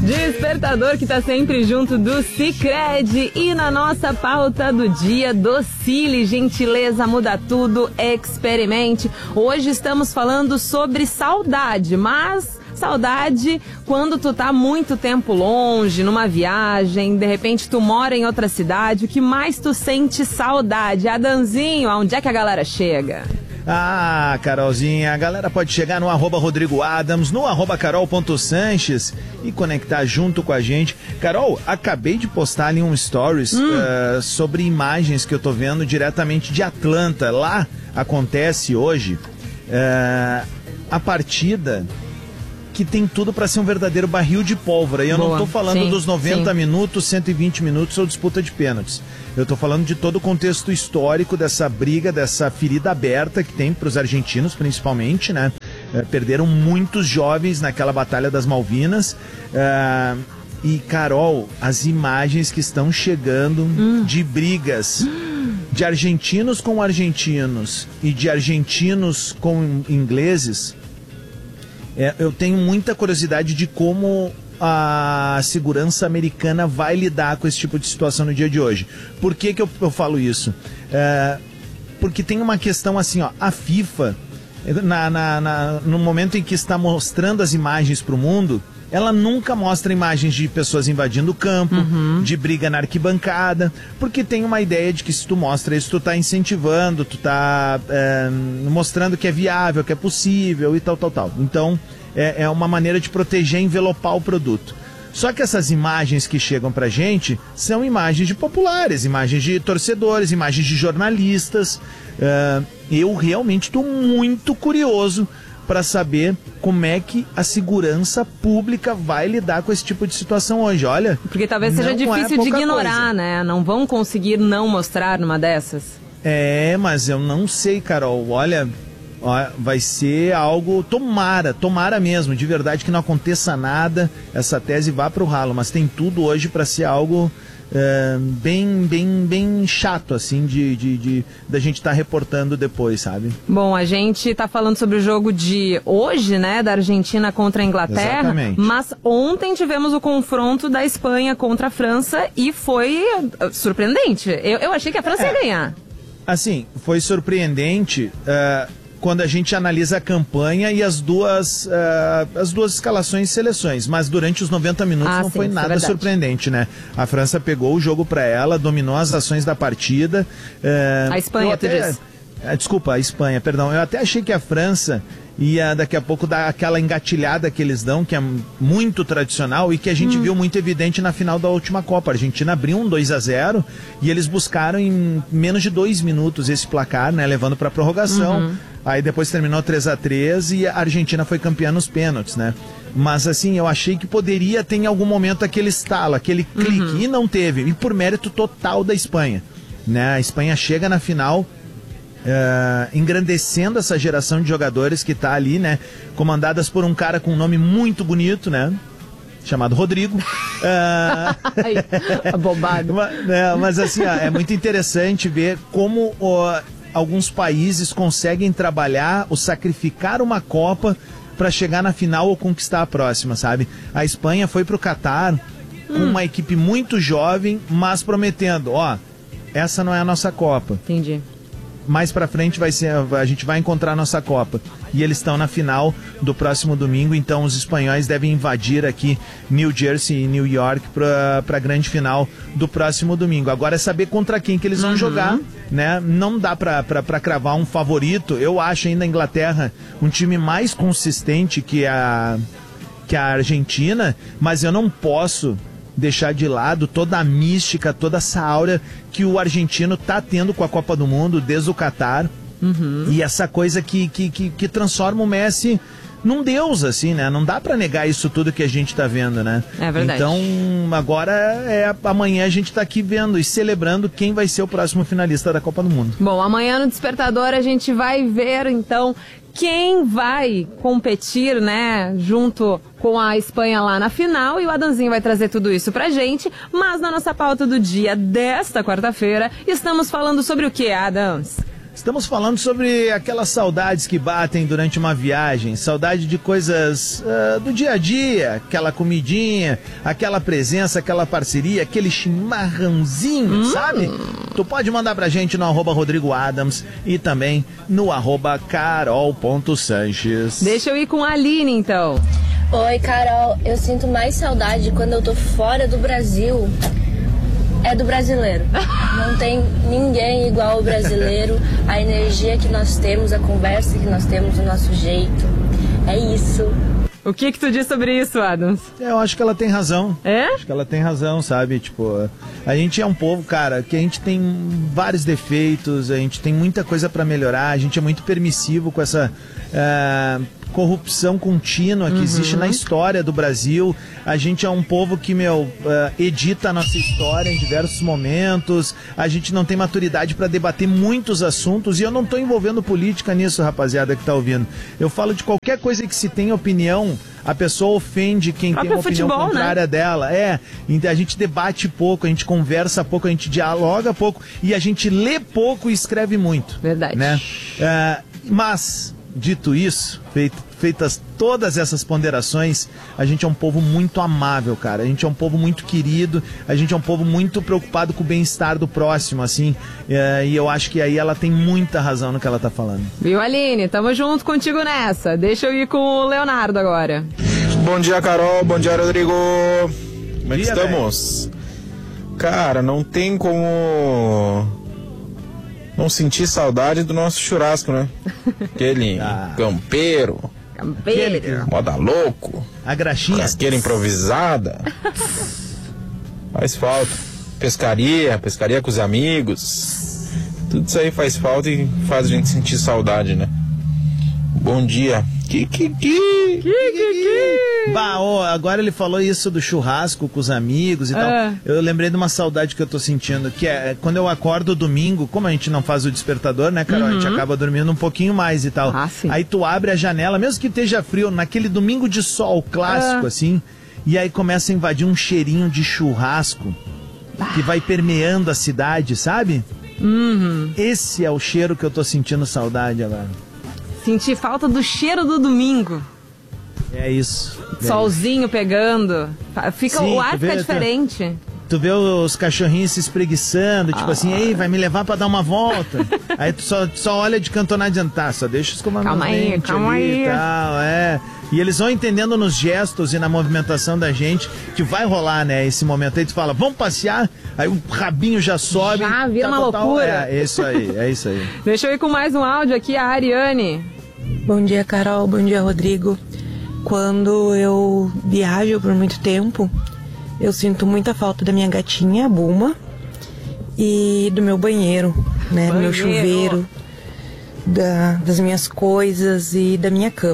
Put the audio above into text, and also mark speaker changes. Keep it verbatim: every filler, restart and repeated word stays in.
Speaker 1: Despertador que tá sempre junto do Sicredi. E na nossa pauta do dia, docile, gentileza muda tudo, experimente. Hoje estamos falando sobre saudade, mas saudade quando tu tá muito tempo longe, numa viagem, de repente tu mora em outra cidade, o que mais tu sente saudade? Adanzinho, aonde é que a galera chega?
Speaker 2: Ah, Carolzinha, a galera pode chegar no arroba Rodrigo Adams, no arroba carol.sanches e conectar junto com a gente. Carol, acabei de postar ali um stories hum. uh, sobre imagens que eu tô vendo diretamente de Atlanta. Lá acontece hoje uh, a partida que tem tudo para ser um verdadeiro barril de pólvora. E eu Boa. não tô falando sim, dos noventa sim. minutos, cento e vinte minutos ou disputa de pênaltis. Eu tô falando de todo o contexto histórico dessa briga, dessa ferida aberta que tem para os argentinos, principalmente, né? É, perderam muitos jovens naquela Batalha das Malvinas. É, e, Carol, as imagens que estão chegando hum. de brigas de argentinos com argentinos e de argentinos com ingleses. É, eu tenho muita curiosidade de como a segurança americana vai lidar com esse tipo de situação no dia de hoje. Por que que eu, eu falo isso? É, porque tem uma questão assim, ó, a FIFA, na, na, na, no momento em que está mostrando as imagens para o mundo, ela nunca mostra imagens de pessoas invadindo o campo, uhum. de briga na arquibancada, porque tem uma ideia de que se tu mostra isso, tu tá incentivando, tu tá é, mostrando que é viável, que é possível e tal, tal, tal. Então, é, é uma maneira de proteger e envelopar o produto. Só que essas imagens que chegam pra gente são imagens de populares, imagens de torcedores, imagens de jornalistas. É, eu realmente estou muito curioso para saber como é que a segurança pública vai lidar com esse tipo de situação hoje. Olha,
Speaker 1: porque talvez seja difícil é de ignorar, coisa. né? Não vão conseguir não mostrar numa dessas.
Speaker 2: É, mas eu não sei, Carol. Olha, ó, vai ser algo, tomara, tomara mesmo, de verdade que não aconteça nada, essa tese vá para o ralo, mas tem tudo hoje para ser algo é, bem, bem, bem chato, assim, de, de, de da gente estar tá reportando depois, sabe?
Speaker 1: Bom, a gente tá falando sobre o jogo de hoje, né, da Argentina contra a Inglaterra.
Speaker 2: Exatamente.
Speaker 1: Mas ontem tivemos o confronto da Espanha contra a França e foi uh, surpreendente. Eu, eu achei que a França é. ia ganhar.
Speaker 2: Assim, foi surpreendente uh, quando a gente analisa a campanha e as duas, uh, as duas escalações e seleções, mas durante os noventa minutos ah, não sim, foi nada é surpreendente, né? A França pegou o jogo para ela, dominou as ações da partida. Uh,
Speaker 1: a Espanha,
Speaker 2: até,
Speaker 1: tu diz?
Speaker 2: Uh, desculpa, a Espanha, perdão. Eu até achei que a França ia daqui a pouco dar aquela engatilhada que eles dão, que é muito tradicional e que a gente hum. viu muito evidente na final da última Copa. A Argentina abriu um dois a zero e eles buscaram em menos de dois minutos esse placar, né, levando para prorrogação. Uhum. Aí depois terminou três a três e a Argentina foi campeã nos pênaltis, né? Mas assim, eu achei que poderia ter em algum momento aquele estalo, aquele clique, uhum. e não teve. E por mérito total da Espanha, né? A Espanha chega na final Uh, engrandecendo essa geração de jogadores que tá ali, né? Comandadas por um cara com um nome muito bonito, né? Chamado Rodrigo. Uh...
Speaker 1: Bobado.
Speaker 2: mas, né, mas assim, ó, é muito interessante ver como ó, alguns países conseguem trabalhar ou sacrificar uma Copa para chegar na final ou conquistar a próxima, sabe? A Espanha foi pro Catar com hum. uma equipe muito jovem, mas prometendo, ó, essa não é a nossa Copa.
Speaker 1: Entendi.
Speaker 2: Mais pra frente vai ser, a gente vai encontrar a nossa Copa. E eles estão na final do próximo domingo, então os espanhóis devem invadir aqui New Jersey e New York pra, pra grande final do próximo domingo. Agora é saber contra quem que eles vão uhum. jogar, né? Não dá pra, pra, pra cravar um favorito. Eu acho ainda a Inglaterra um time mais consistente que a, que a Argentina, mas eu não posso deixar de lado toda a mística, toda essa áurea que o argentino tá tendo com a Copa do Mundo desde o Catar. Uhum. E essa coisa que, que, que, que transforma o Messi num deus, assim, né? Não dá pra negar isso tudo que a gente tá vendo, né?
Speaker 1: É verdade.
Speaker 2: Então, agora, é, amanhã a gente tá aqui vendo e celebrando quem vai ser o próximo finalista da Copa do Mundo.
Speaker 1: Bom, amanhã no Despertador a gente vai ver, então, quem vai competir, né, junto com a Espanha lá na final, e o Adanzinho vai trazer tudo isso pra gente. Mas na nossa pauta do dia desta quarta-feira, estamos falando sobre o que, Adams?
Speaker 2: Estamos falando sobre aquelas saudades que batem durante uma viagem, saudade de coisas uh, do dia a dia, aquela comidinha, aquela presença, aquela parceria, aquele chimarrãozinho, hum. sabe? Tu pode mandar pra gente no arroba Rodrigo Adams e também no arroba carol.sanches.
Speaker 1: Deixa eu ir com a Aline, então.
Speaker 3: Oi, Carol. Eu sinto mais saudade quando eu tô fora do Brasil. É do brasileiro. Não tem ninguém igual ao brasileiro. A energia que nós temos, a conversa que nós temos, o nosso jeito. É isso.
Speaker 1: O que que tu diz sobre isso, Adams?
Speaker 2: Eu acho que ela tem razão.
Speaker 1: É?
Speaker 2: Acho que ela tem razão, sabe? Tipo, a gente é um povo, cara, que a gente tem vários defeitos, a gente tem muita coisa pra melhorar, a gente é muito permissivo com essa uh, corrupção contínua que uhum. existe na história do Brasil. A gente é um povo que, meu, uh, edita a nossa história em diversos momentos, a gente não tem maturidade pra debater muitos assuntos, e eu não tô envolvendo política nisso, rapaziada, que tá ouvindo. Eu falo de qualquer coisa que se tem opinião, a pessoa ofende quem tem uma opinião
Speaker 1: futebol,
Speaker 2: contrária, né, dela. É, a gente debate pouco, a gente conversa pouco, a gente dialoga pouco e a gente lê pouco e escreve muito.
Speaker 1: Verdade.
Speaker 2: Né? É, mas, dito isso, feito, feitas todas essas ponderações, a gente é um povo muito amável, cara. A gente é um povo muito querido, a gente é um povo muito preocupado com o bem-estar do próximo, assim. É, e eu acho que aí ela tem muita razão no que ela tá falando.
Speaker 1: Viu, Aline? Tamo junto contigo nessa. Deixa eu ir com o Leonardo agora.
Speaker 4: Bom dia, Carol. Bom dia, Rodrigo. Como é que
Speaker 2: dia,
Speaker 4: estamos? Véio. Cara, não tem como não sentir saudade do nosso churrasco, né? Aquele ah. campeiro.
Speaker 1: Campeiro.
Speaker 4: Moda louco.
Speaker 2: A graxinha.
Speaker 4: Churrasqueira improvisada. Faz falta. Pescaria, pescaria com os amigos. Tudo isso aí faz falta e faz a gente sentir saudade, né? Bom dia. Que, que, que, que,
Speaker 2: que, bah, oh, agora ele falou isso do churrasco com os amigos e
Speaker 1: é.
Speaker 2: tal. Eu lembrei de uma saudade que eu tô sentindo, que é quando eu acordo domingo, como a gente não faz o despertador, né, Carol? Uhum. A gente acaba dormindo um pouquinho mais e tal.
Speaker 1: Ah, sim.
Speaker 2: Aí tu abre a janela, mesmo que esteja frio, naquele domingo de sol clássico, é. assim, e aí começa a invadir um cheirinho de churrasco bah. que vai permeando a cidade, sabe?
Speaker 1: Uhum.
Speaker 2: Esse é o cheiro que eu tô sentindo saudade agora.
Speaker 1: Senti falta do cheiro do domingo.
Speaker 2: É isso. É
Speaker 1: Solzinho
Speaker 2: isso.
Speaker 1: pegando. Fica,
Speaker 2: Sim,
Speaker 1: o ar
Speaker 2: vê,
Speaker 1: fica diferente.
Speaker 2: Tu, tu vê os cachorrinhos se espreguiçando, tipo ah. assim, ei, vai me levar pra dar uma volta. Aí tu só, só olha de cantonar e adiantar, só deixa os comandos.
Speaker 1: Calma aí, calma aí.
Speaker 2: E tal, é. E eles vão entendendo nos gestos e na movimentação da gente que vai rolar, né, esse momento. Aí tu fala, vamos passear, aí o rabinho já sobe.
Speaker 1: Já vira
Speaker 2: tá,
Speaker 1: uma
Speaker 2: tá,
Speaker 1: loucura.
Speaker 2: É, é isso aí, é isso aí.
Speaker 1: Deixa eu ir com mais um áudio aqui, a Ariane.
Speaker 5: Bom dia, Carol. Bom dia, Rodrigo. Quando eu viajo por muito tempo, eu sinto muita falta da minha gatinha, a Buma, e do meu banheiro, né?
Speaker 1: Banheiro.
Speaker 5: Do meu chuveiro, da, das minhas coisas e da minha cama.